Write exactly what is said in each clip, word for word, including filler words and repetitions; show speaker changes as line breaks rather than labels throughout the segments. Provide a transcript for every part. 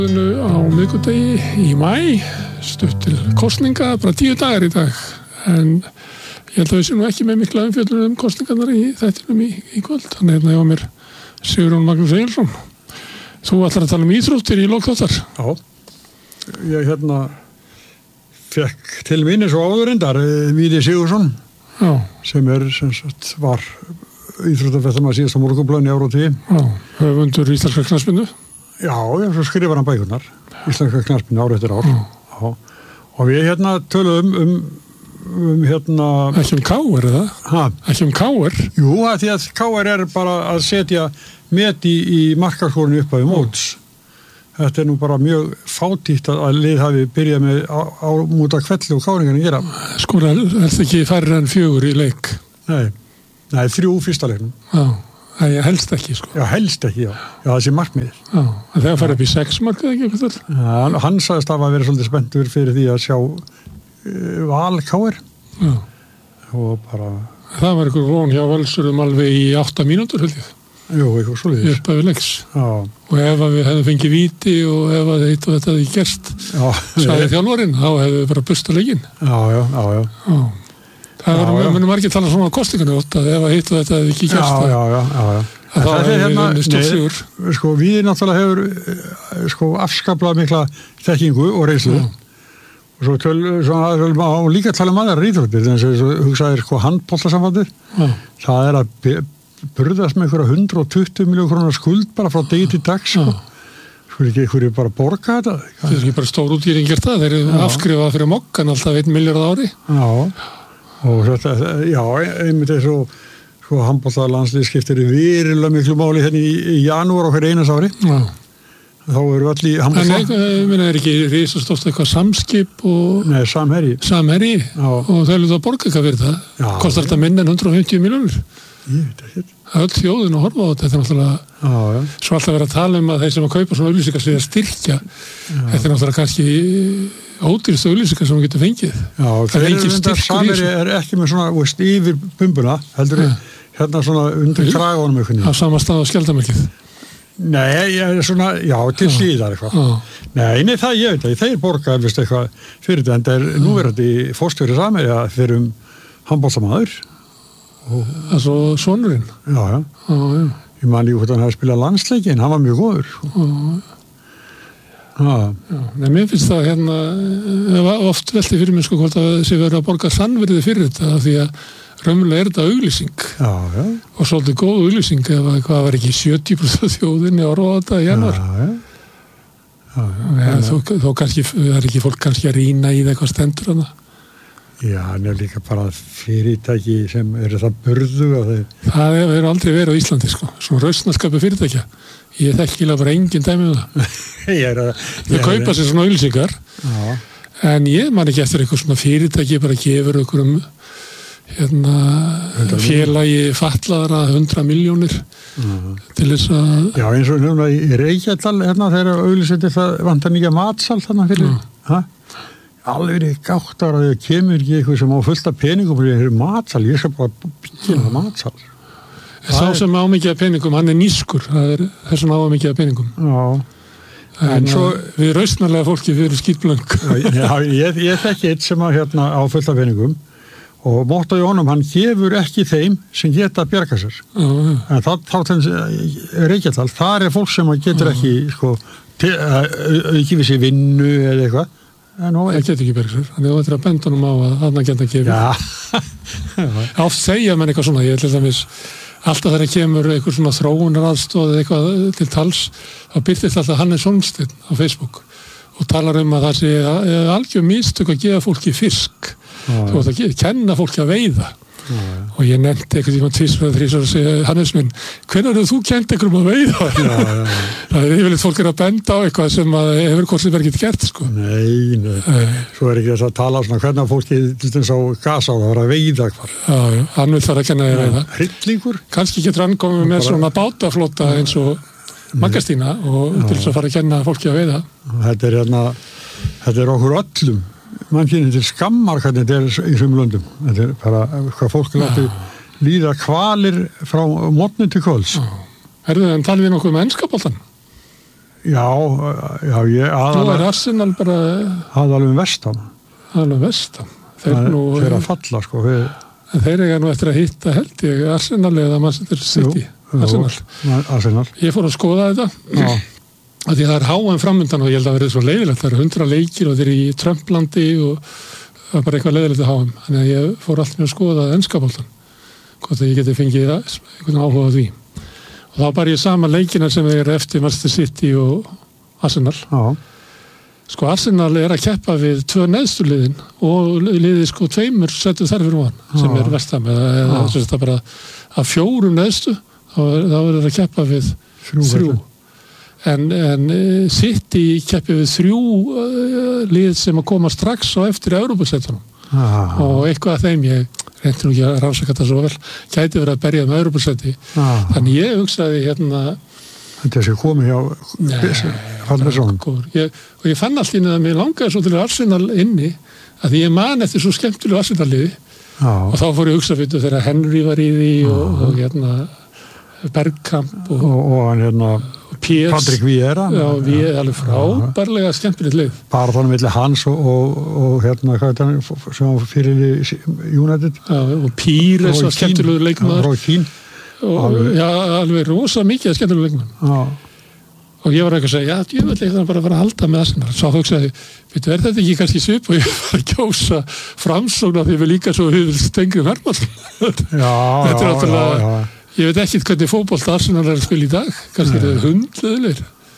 Á miðvikudegi í maí, stutt til kosninga, bara tíu dagar í dag, en ég held að við séum nú ekki með mikla umfjöllun um kosningarnar í þættinum í, í kvöld. Þannig hérna hjá mér Sigurjón Magnús Egilsson. Þú ætlar að tala um íþróttir í lok þáttar.
Já, ég hérna fekk til mín eins og áðurindar Víði Sigurðsson, Já. sem er sem sagt var íþróttafréttamaður síðasta Morgunblaðinu í áratugi.
Já, höfundur íslenskrar knattspyrnu.
Já, ég svo skrifar hann bækurnar, íslenska knattspyrnu ár eftir ár. Já. Og við hérna töluðum um, um hérna...
Ekki um K R, eða?
Hæ?
Ekki um K R?
Jú, að því að K R er bara að setja met í, í markaskórinu upp á móts. Þetta er nú bara mjög fátítt að lið hafi byrjað með á, á múta kvelli og káringarnir gera.
Sko, helst ekki færri en fjögur í leik?
Nei, nei, þrjú fyrsta leiknum.
Já. Það er helst ekki, sko.
Já, helst ekki, já. Já, það sé markmiðið.
Já, en þegar farið upp í sex mark, eða ekki eitthvað þar?
Já, hann sagðist að vera svolítið spenntur fyrir því að sjá uh, Val K R.
Já.
Og bara...
Það var einhver von hjá Völsurum alveg í átta mínútur, held ég.
Jú, eitthvað svolítið.
Upp af leiks.
Já.
Og ef við hefðum fengið víti og ef að þetta þetta hefði gerst, sagði þjálfarinn, þá hefðu við bara bustað leikinn.
Já, já, já, já.
Já. Það er mjög margir tala svona á kostingunni ótt að ef að hitt og þetta hefði ekki gerst
já, já, já, já.
að það hefði hérna, við stórsigur.
Sko, við náttúrulega hefur sko, afskaplega mikla þekkingu og reynslu já. Og svo töl, svona, og líka tala um aðra íþróttir, þannig að þú hugsaðir sko handboltasambandið, það er að burðast með einhverja hundrað og tuttugu milljón krónar skuld bara frá degi til dags sko. Sko ekki einhverju bara borga þetta?
Það er ekki bara stór útgýring gert það, þeir eru afskrifað fyrir mokkan alltaf einn milljarð ári.
Já. Og þetta, já, einmitt eins og sko handboltalandslið skiptir verulega miklu máli hérna í, í janúar á hverju einas ári. Já. Þá eru allir í handbolta.
En ég meina, er ekki risastórt eitthvað samskip og...
Nei, samherji.
Samherji. Og það er að borga eitthvað fyrir það. Já. Kostar þetta minna en hundrað og fimmtíu milljónir. Ég veit ekki. Það er öll þjóðin að horfa á þetta. Þetta er náttúrulega... Já, já. Svo alltaf verið að tala um að þeir sem að kaupa svona auglýsingar sig að styrkja. Þetta er náttúrulega kannski ódýrstu auglýsingar sem við getum fengið. Já, það er engin styrkur í þessu. Er ekki með svona, veist, yfir bumbuna, heldur við, hérna svona undir kragunum eitthvað. Á sama stað á skjaldarmerkið. Nei, ég er svona, já, til síðar eitthvað. Nei, nei, það ég veit ekki, þeir borga eflust eitthvað fyrir þetta, en það er núverandi fórstjóri Samherja fyrir um handboltamaður. Það er svo sonurinn. Já, já. Já, já. Ég man líka hvort hann hafi spilað landsleikinn, hann var mjög góður. Já, já. Nei, mér finnst það hérna, oft velti fyrir mig sko hvort að þessi verið að borga sannvirði fyrir þetta, því að raunverulega er þetta auglýsing. Já, já. Og svolítið góð auglýsing ef að hvað var ekki sjötíu prósent þjóðinni að orða þetta í janúar. Já, já. Já, já. Þó, þó kannski, það er ekki fólk kannski að rýna í það eitthvað stendur hana. Já, hann er líka bara fyrirtæki sem eru það burðu og þeir... Það hefur aldrei verið á Íslandi, sko. Svona rausnarskapu fyrirtækja. Ég þekkilega bara engin dæmi um það. Ég er að... Þau kaupa sér svona auglýsingar. Já. En ég man ekki eftir eitthvað svona fyrirtæki bara gefur okkur um hérna, félagi fatlaðara hundra milljónir uh-huh. til þess að... Já, eins og núna í Reykjadal, hérna, þegar auglýsandi það vantar nýja matsal þannig fyrir... Uh-huh. Alveg er gátt ára þegar kemur ekki eitthvað sem á fullta peningum og það er matsal, ég skal bara byggja það matsal. Sá sem á mikið af peningum, hann er nískur, það er þessum á mikið af peningum. Já. En, en svo við rausnarlega fólki fyrir skýtblöng. Já, ég, ég þekki eitt sem að hérna á fullta peningum og mótt á honum, hann gefur ekki þeim sem geta að bjarga sér. Já, já. En þá, þá þess Reykjadal, þar er fólk sem getur já. Ekki, sko, ekki við sér vinnu eða eitthvað. Nó, ég get ekki berg sér, þannig að þetta er að bendunum á að hann geta að gefa. Já. Oft segja mann eitthvað svona, ég ætla að mis, alltaf þegar kemur eitthvað svona þróunaraðstoð eða eitthvað til tals, þá byrtist alltaf Hannes Holmsteinn á Facebook og talar um að það sé algjör mistök að gefa fólki fisk, þú ætla að kenna fólki að veiða. Já, já. Og ég nefndi eitthvað tíma tvisvar, þrísvar og segja, Hannes minn, hvenær hefur þú kennt einhverjum að veiða? Já, já, já. Það er yfirleitt fólk er að benda á eitthvað sem að hefur hvort sem verið ekki gert, sko. Nei, nei. nei. Svo er ekki þess að tala svona hvernig fólki til þess á gas á það var að veiða eitthvað. Já, já, hann vil fara að kenna þér veiða. Hryllingur. Kannski getur hann komið með bara... svona bátaflota eins og Magastína og til þess að fara að kenna fólki að veiða. Þetta er hérna, þetta er okkur öllum. Man finnir til skammar hvernig þetta er í þessum löndum. Þetta er bara hvað fólk láti líða kvalir frá morgni til kvölds. Herðu, en talið við nokkuð með enska boltan?
Já, já, ég aðal...
Nú er Arsenal bara...
Aðalum vestam.
Aðalum vestam. Þeir
það
nú...
Þeir að falla, sko. Við...
Þeir eiga nú eftir að hitta, held ég, Arsenal eða Manchester City.
Jú,
Arsenal.
Jú, Arsenal.
Ég fór að skoða þetta. Já. Að því það er háan framundan og ég held að verið svo leiðilegt. Það eru hundra leikir og þeir eru í Trumplandi og það er bara eitthvað leiðilegt að háan. Þannig að ég fór alltaf að skoða enska boltan. Hvort að ég geti fengið einhvern áhuga á því. Og þá bara ég sama leikina sem þeir eru eftir Manchester City og Arsenal.
Já.
Sko Arsenal er að keppa við tvö neðstu liðin og liðið sko tveimur settu þar fyrir von sem er vestam eða, eða þess að bara að fjórum neðstu þá er það að keppa við þrjú. þrjú. En, en City keppi við þrjú uh, lið sem að koma strax á eftir Evrópusettunum. Ah. Og eitthvað af þeim ég reyndi nú ekki að rannsaka þetta svo vel gæti verið að berja um Evrópusetti. Ah. Þannig ég hugsaði hérna
þetta er sem komið hjá Fallbergsson.
Og ég fann allt inn að mér langaði svo til Arsenal inni að því ég man eftir svo skemmtilegu Arsenal-liði og þá fór ég að hugsa fyrir þegar Henry var í því og, og hérna Bergkamp og,
og, og hann hérna
Piers,
Patrick Vieira.
Já, við erum alveg frábærlega skemmtilegt lið.
Bara þannig milli hans og, og, og hérna hvað er það sem fyrir United.
Já, og Pires var skemmtilegu leikmaður.
Rói Kín.
Og, alveg. Já, alveg rosa mikið skemmtilegu leikmaður.
Já.
Og ég var eitthvað að segja, já, ég vil eitthvað bara fara að halda með Arsenal. Svo hugsaði, veitu, er þetta ekki kannski svip og ég var að kjósa framsókn af því við líka svo við stengri Hermansson.
Já,
þetta er
já, já, já.
Ég veit ekki hvernig fótbolta Arsenal er að spila í dag. Kannski er þetta hundleðilegir.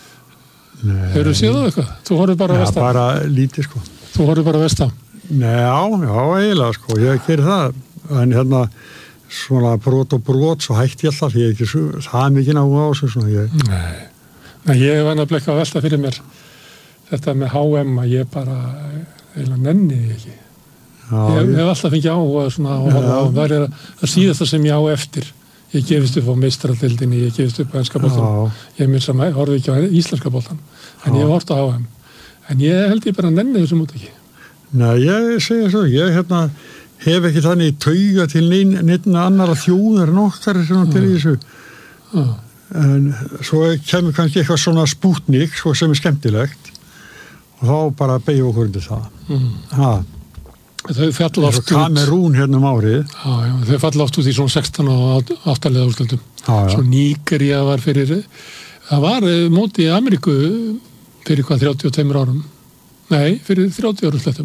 Hefur þú séð á eitthvað? Þú horfður bara að vestam.
Já, bara lítið, sko.
Þú horfður bara að vestam.
Já, já, eiginlega, sko. Ég gerir það. En hérna, svona brot og brot, svo hætti ég alltaf. Ég er ekki svo, það er mikið náðu á þessu, svona. Ég...
Nei. Nei, ég var nefnilega ekki að velta fyrir mér þetta með H M að ég bara, eiginlega nenni því ekki. Já, ég, ég hef alltaf fengið áhuga svona á það. Það er að síðast það sem ég á eftir. Ég gefist upp á meistaradeildinni, ég gefist upp á enska boltan. Ég minn sem horfði ekki á íslenska boltan. En ég hef hort á H M. En ég held ég bara nenni þessum út ekki.
Nei, ég segi svo. Ég hérna, hef ekki þannig tauga til neinna annara þjóðar en okkar til þessu. Já. En svo kemur kannski eitthvað svona spútnik svo sem er skemmtilegt og þá bara beigja okkur undir það.
Mm.
Ha.
Þau falla oft út
Kamerún hérna um árið
já, já, þau falla oft út í svona sextán og áttalega úrslitum svo Nígería var fyrir það var móti í Ameríku fyrir hvað þrjátíu og tveimur árum nei, fyrir þrjátíu árum úrslitum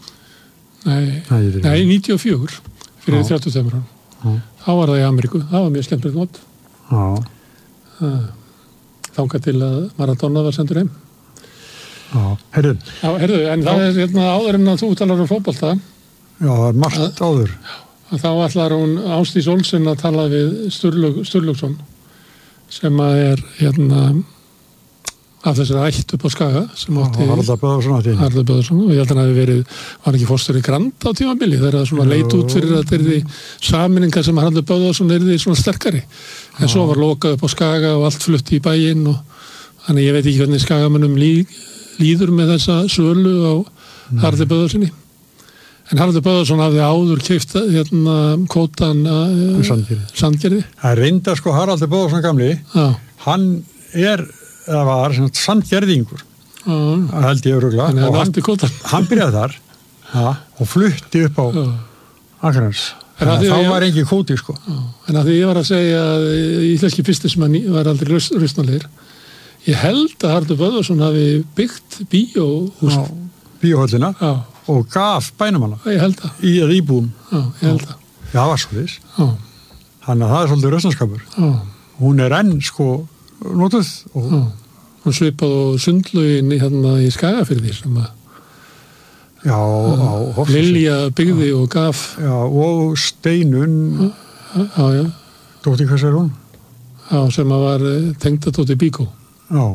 nei, nei, nei níutíu og fjögur fyrir já. þrjátíu og tveimur árum já. Þá var það í Ameríku, það var mjög skemmtilegt mót þangað til að Maradona var sendur heim.
Já, herru.
Já, herru, en já. Það er hérna áður en að þú talar um fótbolta.
Já, það er margt áður.
Að þá ætlar hún Ásdís Olsen að tala við Sturlug, Sturlugsson sem að er hérna af þessari ætt upp á Skaga sem átti
Haraldur Böðvarsson átti.
Haraldur Böðvarsson og ég held að hann hafi verið, var ekki fórstur í Grand á tímabili þegar það svona leit út fyrir að þetta er því saminningar sem Haraldur Böðvarsson er því svona sterkari. En svo var lokað upp á Skaga og allt flutti í bæinn og þannig ég veit ekki hvernig Skagamönnum lí, líður með þessa sölu á Haraldur Böðvarssoni. En Haraldur Böðvarsson hafði áður keypt hérna kvótan uh,
Sandgerði.
Sandgerði.
Það reynda sko Haraldur Böðvarsson gamli, já. Hann er það var svona Sandgerðingur það held ég öruglega og hann, hann byrjaði þar ja, og flutti upp á Akranes þannig að þá var engin kvóti sko
já. En að því ég var að segja að íslenski fyrstismann var aldrei rausnarlegir ég held að Haraldur Böðvarsson hafi byggt bíóhús
bíóhöllina og gaf bænumanna
ég held að
í að íbúum
já, ég held að
já, það var svo þess þannig að það er svolítið rausnarskapur hún er enn sko notuð og
hún svipað og sundlaugin hérna í Skagafirði sem að
já, á
Lilja byggði og gaf
já, og Steinun
já, já
dóttir hvers er hún?
Já, sem að var tengda dóttir Bíkó
já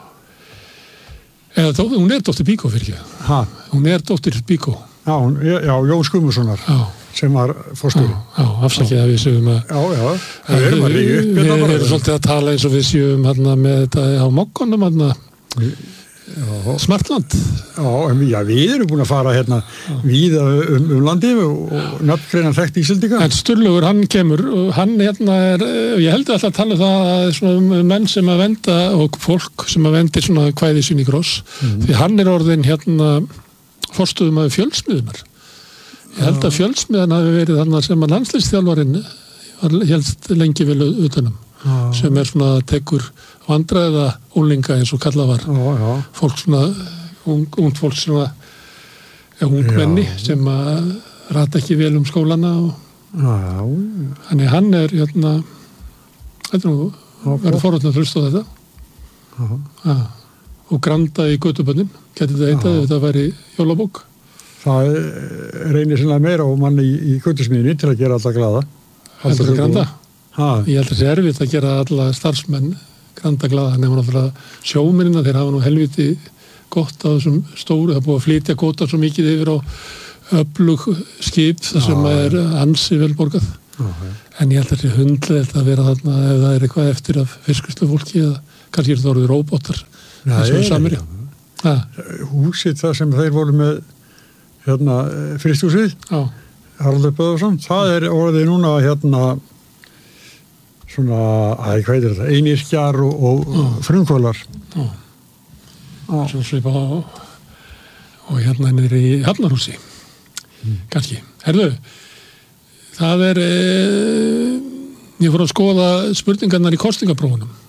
eða dóttir, hún er dóttir Bíkó fyrir ekki
ha? Hún
er dóttir Bíkó
já, hún, já, Jón Skumurssonar
já
sem var fórstjóri.
Já, já afsakið að við séum að
já, já, við erum að ríða upp
við erum svolítið að tala eins og við séum hérna með þetta á mokkonum hérna Smartland.
Já, en já, við erum búin að fara hérna víða um, um landið og, og nafngreina þekkt Íslendinga.
En Sturlaugur, hann kemur og hann hérna er, ég heldur alltaf að tala um það að svona menn sem að venda og fólk sem að vendir svona kvæði sín í kross, mm. því hann er orðin hérna forstöðum af fjölsmiðunar. Ég held að fjölsmiðan hafi verið þarna sem að landsliðsþjálfarinn helst lengi vel utanum, já. Sem er svona tekur vandræða úlinga eins og kallað var.
Já, já.
Fólk svona, ung, ung fólk svona, ja, ungmenni sem að rata ekki vel um skólana og þannig hann er hérna, þetta nú, verður forvöldin að hlusta á þetta. Já. Og granda í götubönnin, geti þetta eitað ef þetta væri jólabók.
Það reynir sinna meira á manni í, í götusmiðinni til að gera alla glaða.
Heldur það granda?
Ha.
Ég held að það sé erfitt að gera alla starfsmenn granda glaða, nema náttúrulega sjómennina, þeir hafa nú helviti gott á þessum stóru, það er búið að flytja kvótar svo mikið yfir á öflug skip, það sem ja. Er ansi vel borgað. Okay. En ég held að það sé hundleitt að vera þarna ef það er eitthvað eftir af fiskustlu fólki eða kannski er það orðið róbótar eins og í Samherja. Ja.
Húsið það sem þeir voru með hérna fristúsið, Haraldur Böðarsson, það er orðið núna hérna svona, að hvað er þetta, einyrkjar og, og frumkvölar. Já.
Svo svipa á og hérna niður í Hafnarhúsi. Mm. Kannski. Herðu, það er, e, ég fór að skoða spurningarnar í kostingaprófunum.